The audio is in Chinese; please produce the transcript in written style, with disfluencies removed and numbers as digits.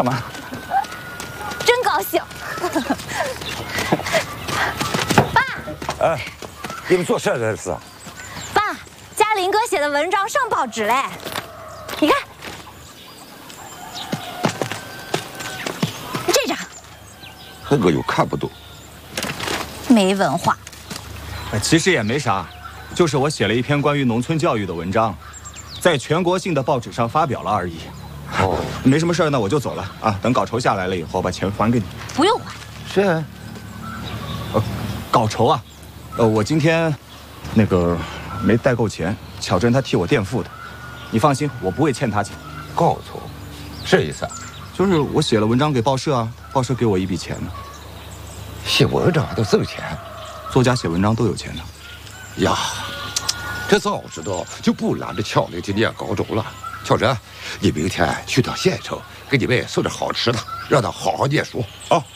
干嘛？ 真高兴。爸。 哎，你们做啥这是？ 爸，嘉林哥写的文章上报纸嘞，你看。这张。 我又看不懂。 没文化。 其实也没啥，就是我写了一篇关于农村教育的文章，在全国性的报纸上发表了而已。哦，没什么事儿，那我就走了啊。等稿酬下来了以后，把钱还给你。 不用还。 是。 稿酬啊，我今天那个没带够钱，巧珍她替我垫付的。你放心，我不会欠她钱。 稿酬，什么意思啊？ 就是我写了文章给报社啊，报社给我一笔钱呢。 写文章都挣钱？ 作家写文章都有钱的。 呀，这早知道就不拦着巧玲去念高中了。巧珍，你明天去趟县城，给你妹送点好吃的，让她好好念书啊。